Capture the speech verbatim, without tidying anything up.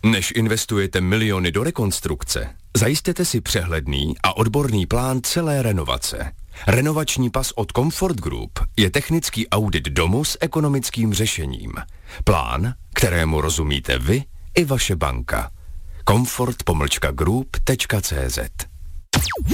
Než investujete miliony do rekonstrukce, zajistěte si přehledný a odborný plán celé renovace. Renovační pas od Comfort Group je technický audit domu s ekonomickým řešením. Plán, kterému rozumíte vy i vaše banka. comfort pomlčka group tečka cé zet